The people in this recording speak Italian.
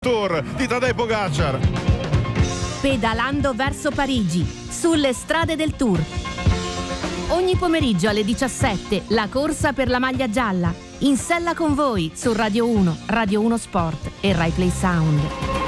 Tour di Tadej Pogacar. Pedalando verso Parigi, sulle strade del Tour. Ogni pomeriggio alle 17, la corsa per la maglia gialla. In sella con voi su Radio 1, Radio 1 Sport e Rai Play Sound.